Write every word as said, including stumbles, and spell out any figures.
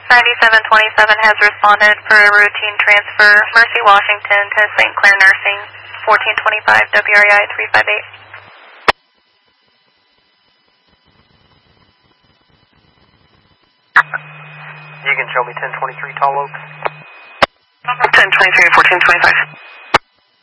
ninety-seven twenty-seven has responded for a routine transfer, Mercy, Washington to Saint Clair Nursing, fourteen twenty-five W R I three five eight. You can show me ten twenty-three Tall Oaks. ten twenty-three, fourteen twenty-five.